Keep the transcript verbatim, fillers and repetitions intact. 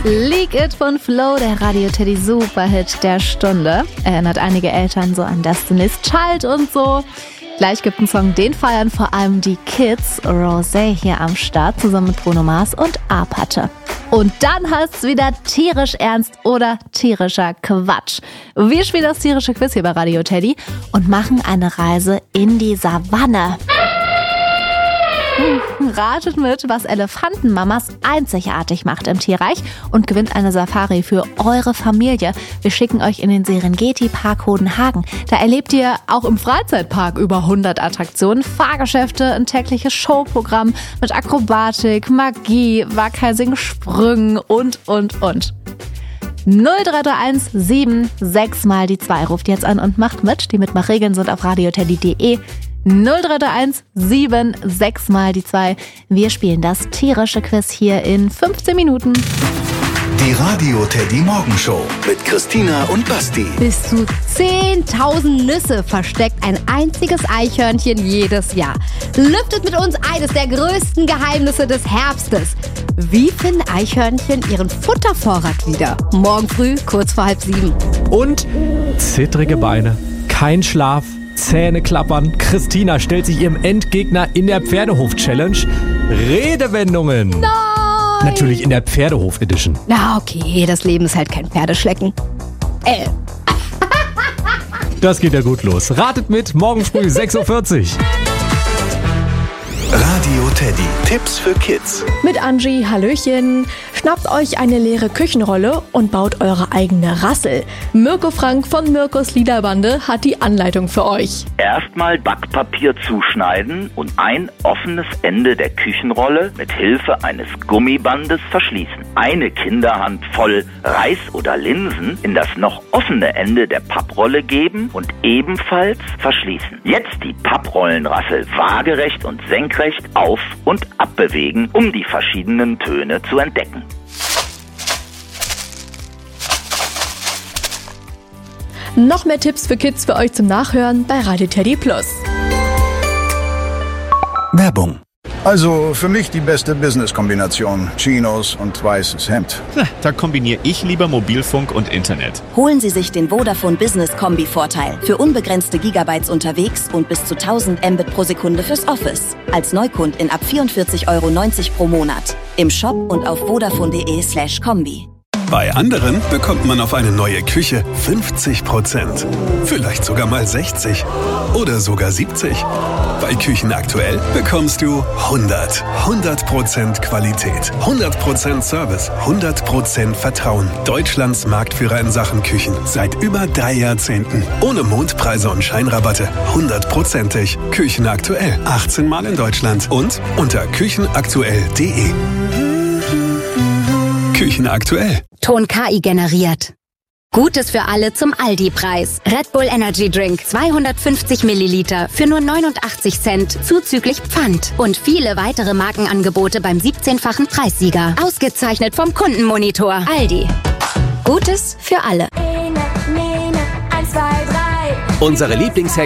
Leak It von Flo, der Radio Teddy Superhit der Stunde. Erinnert einige Eltern so an Destiny's Child und so. Gleich gibt es einen Song, den feiern vor allem die Kids. Rosé hier am Start, zusammen mit Bruno Mars und A-Patte. Und dann heißt's wieder tierisch ernst oder tierischer Quatsch. Wir spielen das tierische Quiz hier bei Radio Teddy und machen eine Reise in die Savanne. Ratet mit, was Elefantenmamas einzigartig macht im Tierreich und gewinnt eine Safari für eure Familie. Wir schicken euch in den Serengeti-Park Hodenhagen. Da erlebt ihr auch im Freizeitpark über hundert Attraktionen, Fahrgeschäfte, ein tägliches Showprogramm mit Akrobatik, Magie, waghalsigen Sprüngen und, und, und. null drei drei eins sieben sechs mal die zwei ruft jetzt an und macht mit. Die Mitmachregeln sind auf radioteddy punkt de. null drei drei eins sieben sechs mal die zwei. Wir spielen das tierische Quiz hier in fünfzehn Minuten. Die Radio Teddy Morgenshow mit Christina und Basti. Bis zu zehntausend Nüsse versteckt ein einziges Eichhörnchen jedes Jahr. Lüftet mit uns eines der größten Geheimnisse des Herbstes. Wie finden Eichhörnchen ihren Futtervorrat wieder? Morgen früh, kurz vor halb sieben. Und zittrige Beine, kein Schlaf, Zähne klappern. Christina stellt sich ihrem Endgegner in der Pferdehof-Challenge Redewendungen. Nein! Natürlich in der Pferdehof-Edition. Na okay, das Leben ist halt kein Pferdeschlecken. Äh. Das geht ja gut los. Ratet mit, morgen früh sechs Uhr vierzig. Radio Teddy. Tipps für Kids. Mit Angie, Hallöchen. Schnappt euch eine leere Küchenrolle und baut eure eigene Rassel. Mirko Frank von Mirkos Liederbande hat die Anleitung für euch. Erstmal Backpapier zuschneiden und ein offenes Ende der Küchenrolle mit Hilfe eines Gummibandes verschließen. Eine Kinderhand voll Reis oder Linsen in das noch offene Ende der Papprolle geben und ebenfalls verschließen. Jetzt die Papprollenrassel waagerecht und senkrecht auf- und abbewegen, um die verschiedenen Töne zu entdecken. Noch mehr Tipps für Kids für euch zum Nachhören bei Radio Teddy Plus. Werbung. Also für mich die beste Business-Kombination. Chinos und weißes Hemd. Na, da kombiniere ich lieber Mobilfunk und Internet. Holen Sie sich den Vodafone Business Kombi-Vorteil. Für unbegrenzte Gigabytes unterwegs und bis zu tausend Mbit pro Sekunde fürs Office. Als Neukundin ab vierundvierzig Euro neunzig pro Monat. Im Shop und auf vodafone.de slash Kombi. Bei anderen bekommt man auf eine neue Küche fünfzig Prozent. Vielleicht sogar mal sechzig. Oder sogar siebzig. Bei Küchen aktuell bekommst du hundert. hundert Prozent Qualität. hundert Prozent Service. hundert Prozent Vertrauen. Deutschlands Marktführer in Sachen Küchen. Seit über drei Jahrzehnten. Ohne Mondpreise und Scheinrabatte. hundertprozentig. Küchen aktuell. achtzehn Mal in Deutschland. Und unter küchenaktuell punkt de. Küchen aktuell. Ton K I generiert. Gutes für alle zum Aldi-Preis. Red Bull Energy Drink zweihundertfünfzig Milliliter für nur neunundachtzig Cent zuzüglich Pfand. Und viele weitere Markenangebote beim siebzehnfachen Preissieger. Ausgezeichnet vom Kundenmonitor. Aldi. Gutes für alle. Unsere Lieblingshacks